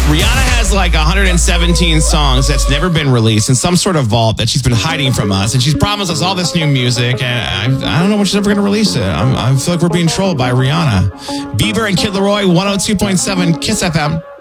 Rihanna has like 117 songs that's never been released in some sort of vault that she's been hiding from us. And she's promised us all this new music. And I don't know when she's ever going to release it. I feel like we're being trolled by Rihanna. Bieber and Kid Laroi, 102.7 Kiss FM.